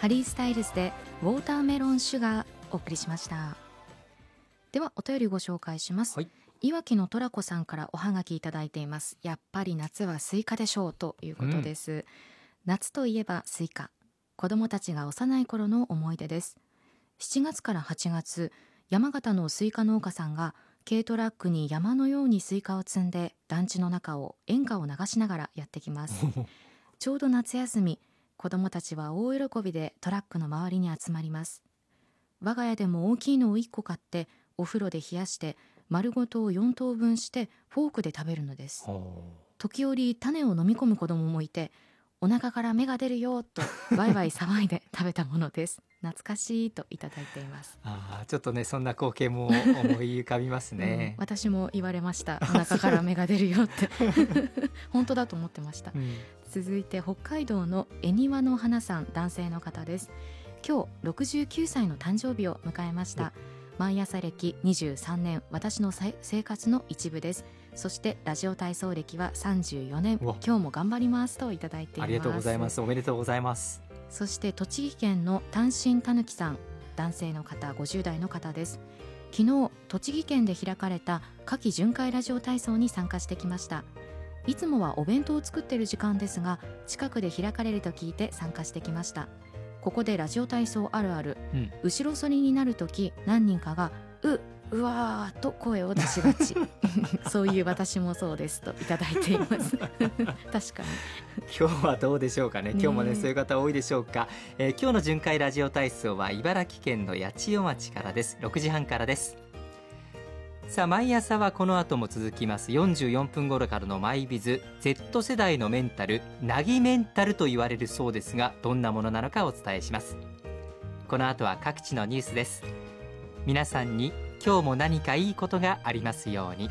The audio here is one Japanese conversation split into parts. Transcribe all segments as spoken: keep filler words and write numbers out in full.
ハリー・スタイルズでウォーターメロンシュガーお送りしました。ではお便りご紹介します、はい、いわきのトラコさんからおはがきいただいています。やっぱり夏はスイカでしょうということです、うん、夏といえばスイカ、子どもたちが幼い頃の思い出です。しちがつからはちがつ、山形のスイカ農家さんが軽トラックに山のようにスイカを積んで団地の中を演歌を流しながらやってきますちょうど夏休み、子どもたちは大喜びでトラックの周りに集まります。我が家でも大きいのをいっこ買ってお風呂で冷やして丸ごとをよんとうぶんしてフォークで食べるのです。時折種を飲み込む子どももいて、お腹から芽が出るよとワイワイ騒いで食べたものです懐かしいといただいています。 あ、ちょっとね、そんな光景も思い浮かびますね、 うん、私も言われました。お腹から芽が出るよって本当だと思ってました、うん、続いて北海道の恵庭の花さん、男性の方です。今日ろくじゅうきゅうさいの誕生日を迎えました。毎朝歴にじゅうさんねん、私の生活の一部です。そしてラジオ体操歴はさんじゅうよねん、今日も頑張りますといただいています。 ありがとうございます。おめでとうございます。 そして栃木県の単身たぬきさん、男性の方、ごじゅう代の方です。昨日栃木県で開かれた夏季巡回ラジオ体操に参加してきました。いつもはお弁当を作っている時間ですが、近くで開かれると聞いて参加してきました。ここでラジオ体操あるある、うん、後ろ反りになるとき何人かがううわーと声を出しがちそういう私もそうですといただいています確かに今日はどうでしょうかね。今日もね、そういう方多いでしょうか、えー、今日の巡回ラジオ体操は茨城県の八千代町からです。ろくじはんからです。さあ、毎朝はこの後も続きます。よんじゅうよんぷん頃からのマイビズ、 Z 世代のメンタル、なぎメンタルと言われるそうですが、どんなものなのかお伝えします。この後は各地のニュースです。皆さんに今日も何かいいことがありますように。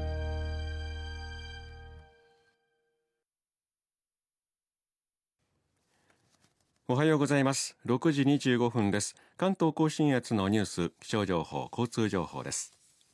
おはようございます。ろくじにじゅうごふんです。関東甲信越のニュース、気象情報、交通情報です。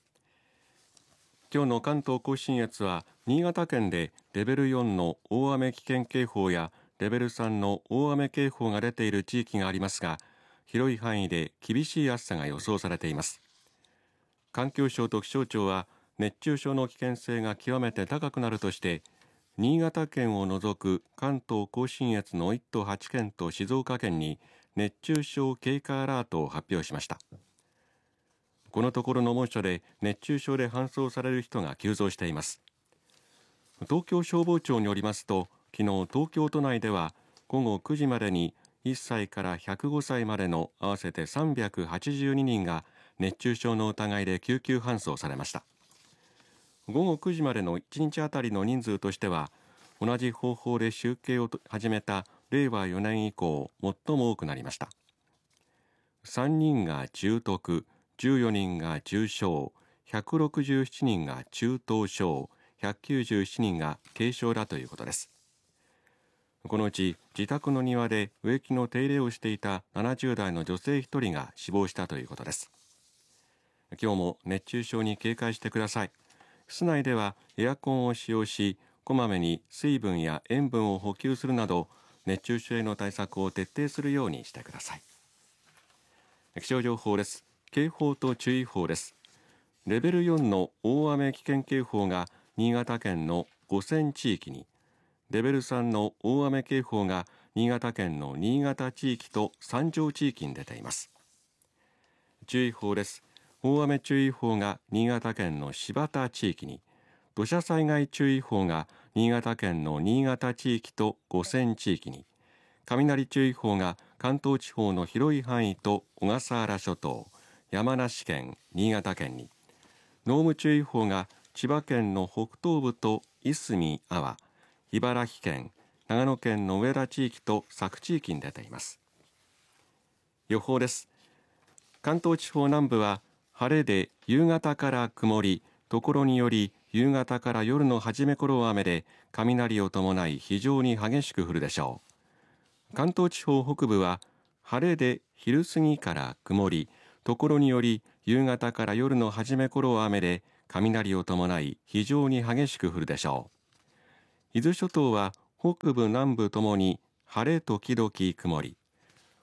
今日の関東甲信越は新潟県でレベルよんの大雨危険警報やレベルさんの大雨警報が出ている地域がありますが、広い範囲で厳しい暑さが予想されています。環境省と気象庁は熱中症の危険性が極めて高くなるとして、新潟県を除く関東甲信越のいっ都はち県と静岡県に熱中症警戒アラートを発表しました。このところの猛暑で熱中症で搬送される人が急増しています。東京消防庁によりますと、昨日東京都内ではごごくじまでにいっさいからひゃくごさいまでの合わせてさんびゃくはちじゅうににんが熱中症の疑いで救急搬送されました。ごごくじまでのいちにちあたりの人数としては、同じ方法で集計を始めたれいわよねん以降最も多くなりました。さんにんが重篤、じゅうよにんが重症、ひゃくろくじゅうななにんが中等症、ひゃくきゅうじゅうななにんが軽症だということです。このうち自宅の庭で植木の手入れをしていたななじゅう代の女性ひとりが死亡したということです。今日も熱中症に警戒してください。室内ではエアコンを使用し、こまめに水分や塩分を補給するなど熱中症への対策を徹底するようにしてください。気象情報です。警報と注意報です。レベルよんの大雨危険警報が新潟県の五泉地域に、レベルさんの大雨警報が新潟県の新潟地域と三条地域に出ています。注意報です。大雨注意報が新潟県の新発田地域に、土砂災害注意報が新潟県の新潟地域と五泉地域に、雷注意報が関東地方の広い範囲と小笠原諸島、山梨県、新潟県に、濃霧注意報が千葉県の北東部といすみ、安房、茨城県、長野県の上田地域と佐久地域に出ています。予報です。関東地方南部は晴れで夕方から曇り、ところにより夕方から夜の初め頃は雨で、雷を伴い非常に激しく降るでしょう。関東地方北部は晴れで昼過ぎから曇り、ところにより夕方から夜の初め頃は雨で、雷を伴い非常に激しく降るでしょう。伊豆諸島は北部南部ともに晴れ時々曇り、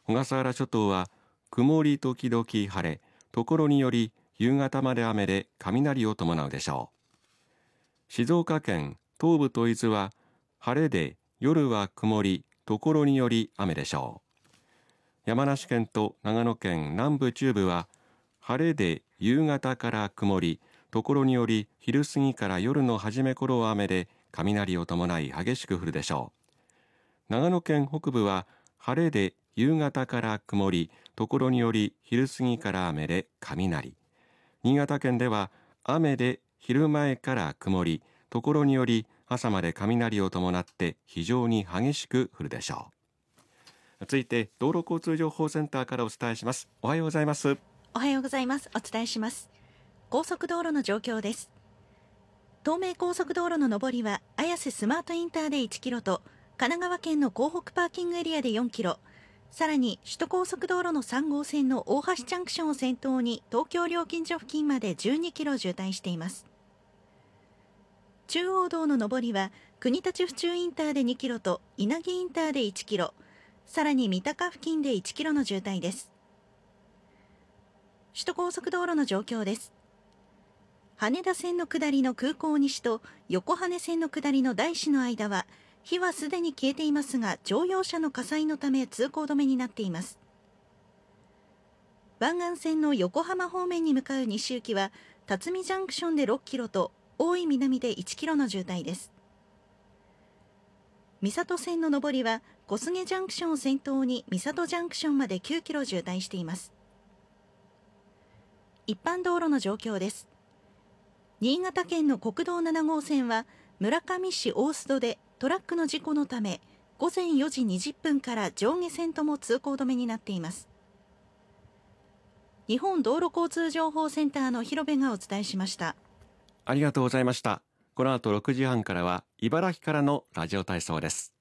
小笠原諸島は曇り時々晴れ、ところにより夕方まで雨で雷を伴うでしょう。静岡県東部と伊豆は晴れで夜は曇り、ところにより雨でしょう。山梨県と長野県南部中部は晴れで夕方から曇り、ところにより昼過ぎから夜の初め頃は雨で雷を伴い激しく降るでしょう。長野県北部は晴れで夕方から曇り、ところにより昼過ぎから雨で雷。新潟県では雨で昼前から曇り、ところにより朝まで雷を伴って非常に激しく降るでしょう。続いて道路交通情報センターからお伝えします。おはようございます。 おはようございます。お伝えします。高速道路の状況です。東名高速道路の上りは綾瀬スマートインターでいちキロと神奈川県の港北パーキングエリアでよんキロ、さらに首都高速道路のさん号線の大橋ジャンクションを先頭に東京料金所付近までじゅうにキロ渋滞しています。中央道の上りは国立府中インターでにキロと稲城インターでいちキロ、さらに三鷹付近でいちキロの渋滞です。首都高速道路の状況です。羽田線の下りの空港西と横羽線の下りの大師の間は火はすでに消えていますが、乗用車の火災のため通行止めになっています。湾岸線の横浜方面に向かう西行きは辰巳ジャンクションでろっキロと大井南でいちキロの渋滞です。三郷線の上りは小菅ジャンクションを先頭に三郷ジャンクションまできゅうキロ渋滞しています。一般道路の状況です。新潟県の国道なな号線は村上市大須戸でトラックの事故のため午前よじにじゅっぷんから上下線とも通行止めになっています。日本道路交通情報センターの広部がお伝えしました。 ありがとうございました。この後ろくじはんからは茨城からのラジオ体操です。